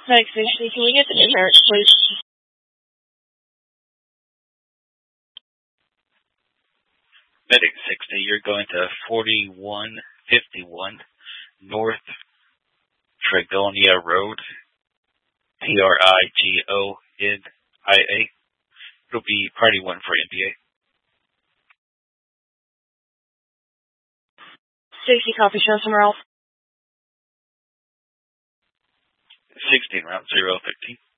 Medic 60, can we get the numerics, please? Medic 60, you're going to 4151 North Trigonia Road, Trigonia. It'll be Party 1 for NBA. 60, copy, show somewhere else. 16, route 013.